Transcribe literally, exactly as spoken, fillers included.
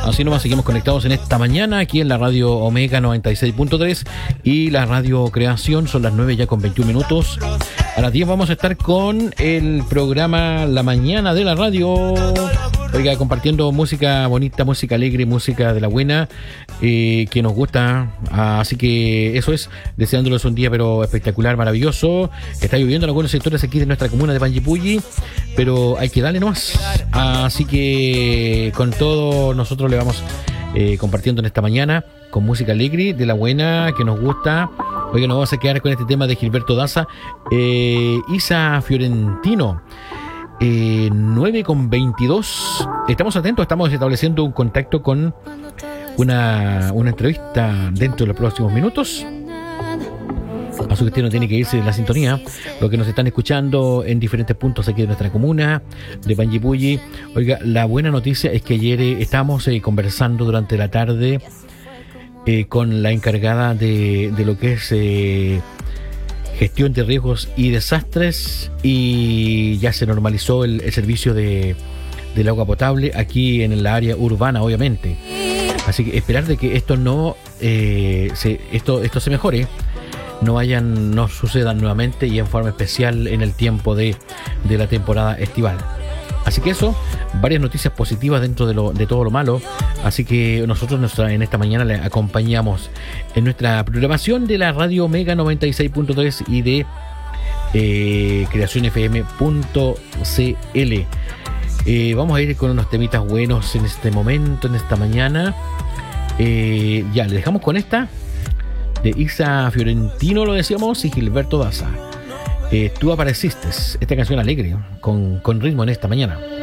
Así nomás seguimos conectados en esta mañana aquí en la radio Omega noventa y seis punto tres y la radio Creación. Son las nueve ya con veintiún minutos. A las diez vamos a estar con el programa La Mañana de la Radio. Oiga, compartiendo música bonita, música alegre, música de la buena, eh, que nos gusta. Así que eso es, deseándoles un día pero espectacular, maravilloso. Está lloviendo en algunos sectores aquí de nuestra comuna de Panguipulli, pero hay que darle nomás. Así que con todo nosotros le vamos eh, compartiendo en esta mañana con música alegre, de la buena, que nos gusta. Oiga, nos vamos a quedar con este tema de Gilberto Daza, eh, Isa Fiorentino. Eh, nueve con veintidós. Estamos atentos, estamos estableciendo un contacto con una, una entrevista dentro de los próximos minutos. A su usted no tiene que irse de la sintonía. Los que nos están escuchando en diferentes puntos aquí de nuestra comuna de Panguipulli. Oiga, la buena noticia es que ayer eh, estábamos eh, conversando durante la tarde eh, con la encargada de, de lo que es eh, gestión de riesgos y desastres, y ya se normalizó el, el servicio de, del agua potable aquí en la área urbana, obviamente. Así que esperar de que esto no eh, se, esto, esto se mejore, no vayan, no sucedan nuevamente y en forma especial en el tiempo de, de la temporada estival. Así que eso, varias noticias positivas dentro de, lo, de todo lo malo. Así que nosotros nuestra, en esta mañana le acompañamos en nuestra programación de la radio Omega noventa y seis punto tres y de eh, creación f m punto c l. Eh, vamos a ir con unos temitas buenos en este momento, en esta mañana. Eh, ya, le dejamos con esta de Isa Fiorentino, lo decíamos, y Gilberto Daza. Eh, tú apareciste, esta canción alegre, con, con ritmo en esta mañana.